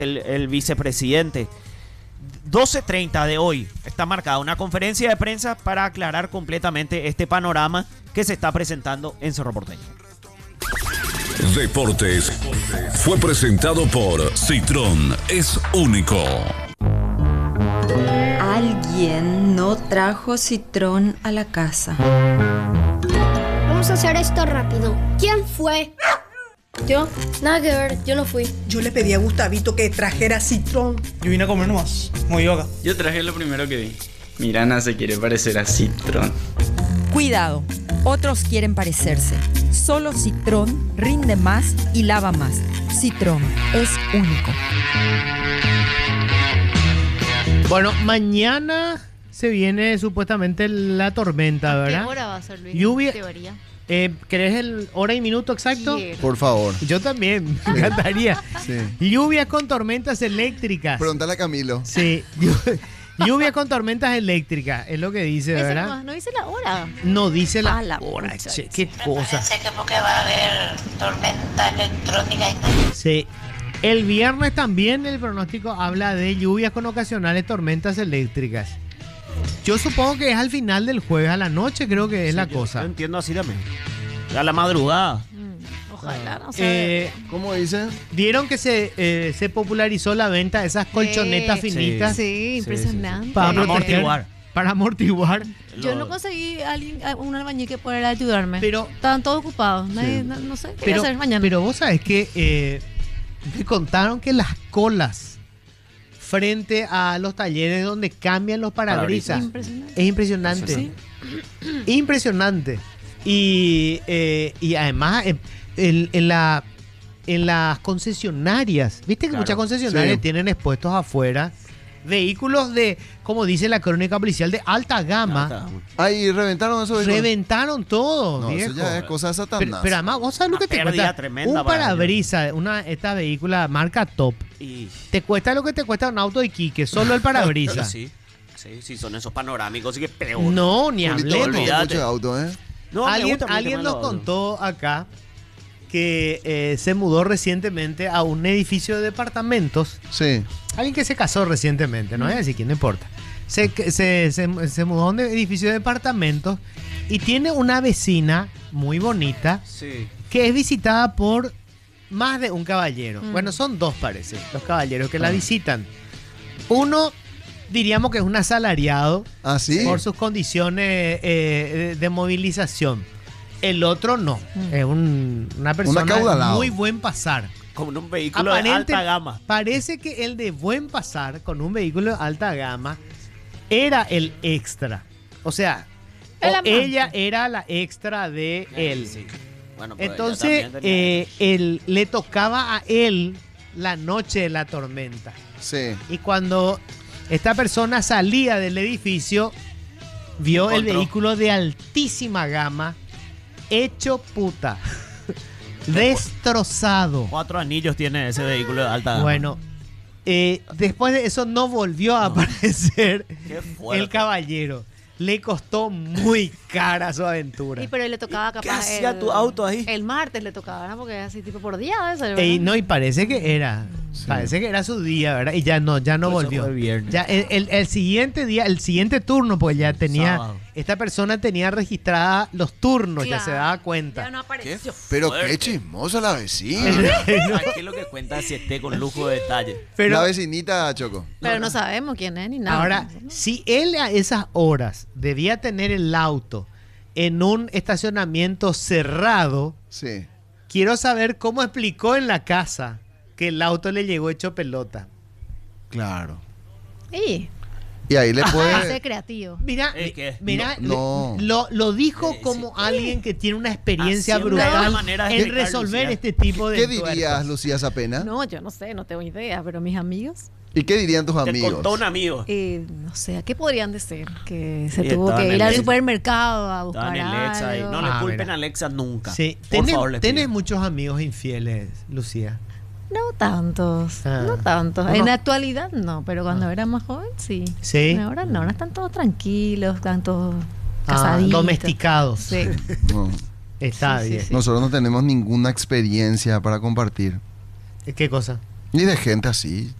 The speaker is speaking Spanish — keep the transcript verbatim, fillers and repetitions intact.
el, el vicepresidente. doce treinta de hoy está marcada una conferencia de prensa para aclarar completamente este panorama que se está presentando en Cerro Porteño. Deportes fue presentado por Citroën, es único. Alguien no trajo Citroën a la casa. Vamos a hacer esto rápido. ¿Quién fue? Yo, nada que ver, yo no fui. Yo le pedí a Gustavito que trajera Citroën. Yo vine a comer nomás, muy yoga. Yo traje lo primero que vi. Mirana se quiere parecer a Citroën. Cuidado, otros quieren parecerse. Solo Citroën rinde más y lava más. Citroën es único. Bueno, mañana se viene supuestamente la tormenta, ¿verdad? ¿Qué hora va a ser, Luis? Lluvia. Teoría. Eh, ¿Querés el hora y minuto exacto? Quiero. Por favor. Yo también, me encantaría. Sí. Lluvia con tormentas eléctricas. Pregúntale a Camilo. Sí, lluvia con tormentas eléctricas, es lo que dice, Ese ¿verdad? No, no dice la hora. No dice la, Ah, la hora, pucha. che, qué cosa. Parece que porque va a haber tormenta electrónica y tal. Sí. El viernes también el pronóstico habla de lluvias con ocasionales tormentas eléctricas. Yo supongo que es al final del jueves a la noche, creo que es Sí, la yo, cosa. Yo entiendo así también. A la madrugada. Mm, ojalá, no sé. Eh, ¿Cómo dice? Vieron que se, eh, se popularizó la venta de esas colchonetas Sí, finitas Sí, impresionante. para Para proteger, amortiguar. para amortiguar. Yo Lo- no conseguí a alguien, a un albañil que pudiera ayudarme. Pero- Estaban todos ocupados. Nadie, Sí. no, no sé qué Pero, voy a hacer mañana. pero vos sabés que eh, me contaron que las colas frente a los talleres donde cambian los parabrisas Impresionante. es impresionante. Sí. Impresionante. Y, eh, y además en, en- en la, en las concesionarias, viste que Claro. muchas concesionarias Sí. tienen expuestos afuera vehículos de, como dice la crónica policial, de alta gama. Alta gama. Ahí reventaron eso. Reventaron todo, No, viejo. eso ya es cosa de Satanás. Pero, pero además, vos sabés lo Una que te pérdida cuesta. tremenda Un para parabrisas, una, esta vehícula marca top, Y... te cuesta lo que te cuesta un auto de Iquique, solo el parabrisas. Sí, sí, sí, son esos panorámicos, así que peor. No, ni Julito, hablemos. olvídate. mucho de auto, ¿eh? No, me Alguien, gusta a mí el alguien tema nos de los autos. contó acá que eh, se mudó recientemente a un edificio de departamentos. Sí. Alguien que se casó recientemente, no voy a decir quién, no importa. Se, se, se, se mudó a un edificio de departamentos y tiene una vecina muy bonita Sí. que es visitada por más de un caballero. Mm. Bueno, son dos, parece, los caballeros que la visitan. Uno, diríamos que es un asalariado ¿Ah, sí? por sus condiciones eh, de, de movilización. El otro no, Mm. es un- una persona acaudalado. muy buen pasar. Como en un vehículo de Aparente- alta gama. Parece que el de buen pasar con un vehículo de alta gama era el extra. O sea, El o amante. ella era la extra de él. Sí. Bueno, pero ella Entonces, también tenía- eh, él, le tocaba a él la noche de la tormenta. Sí. Y cuando esta persona salía del edificio, vio el Encontró. vehículo de altísima gama, hecho puta, destrozado. Cuatro anillos tiene ese vehículo de alta gama. Bueno, eh, después de eso no volvió a aparecer Qué fuerte. el caballero. Le costó muy cara su aventura. Sí, pero le tocaba capaz. ¿Qué hacía el- tu auto ahí? El martes le tocaba, ¿no? Porque es así tipo por día a veces. Y no, y parece que era. Sí. Parece que era su día, ¿verdad? Y ya no, ya no Pues eso volvió. fue el viernes. Ya el, el- el siguiente día, el siguiente turno, pues ya tenía. Sábado. Esta persona tenía registrada los turnos, ya Claro. se daba Ya cuenta. no apareció. Pero Fuerte. qué chismosa la vecina. Aquí es lo que cuenta si esté con lujo de detalle. Pero La vecinita, Choco. Pero no sabemos quién es ni nada. ahora, si él a esas horas debía tener el auto en un estacionamiento cerrado, Sí. quiero saber cómo explicó en la casa que el auto le llegó hecho pelota. Claro. Y Y ahí le ser puede... creativo. Mira, ¿Eh, qué? mira, No, le- no. Lo, lo dijo Eh, como sí. alguien que tiene una experiencia Haciendo una brutal manera de en explicar, resolver Lucía. este tipo de ¿Qué dirías, tuercas. Lucía Zapena? No, yo no sé, no tengo idea, pero mis amigos, ¿Y qué dirían tus Te amigos? contó un amigo. eh, no sé, ¿a qué podrían decir? Que se Y tuvo estaban que en ir al el- supermercado a buscar Estaban en Alexa y algo. no le Ah, culpen mira. a Alexa nunca. Sí. Por ¿Tenés, favor, les tenés pido. muchos amigos infieles, Lucía? No tantos, Ah. no tantos. Uno- En la actualidad no, pero cuando era más joven sí. Sí. Ahora no, ahora están todos tranquilos, están todos Ah, casaditos. domesticados. Sí. No. Está Sí, sí, bien. sí. Nosotros no tenemos ninguna experiencia para compartir. ¿Qué cosa? Y de gente así.